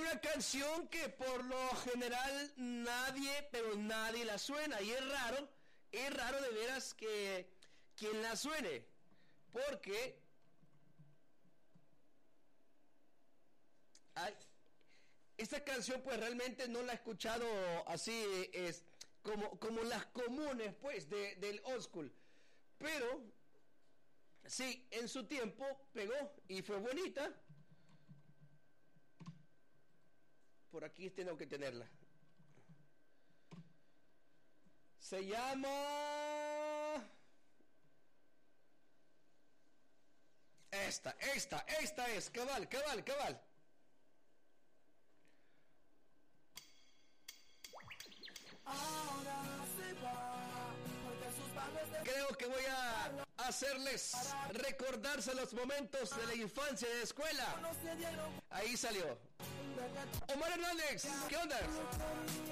una canción que por lo general nadie, pero nadie la suena. Y es raro de veras que quien la suene. Porque esta canción pues realmente no la he escuchado así, es como las comunes pues del old school. Pero sí, en su tiempo pegó y fue bonita. Por aquí tengo que tenerla. Se llama... Esta es, cabal. Creo que voy a hacerles recordarse los momentos de la infancia de la escuela. Ahí salió Omar Hernández, ¿qué onda?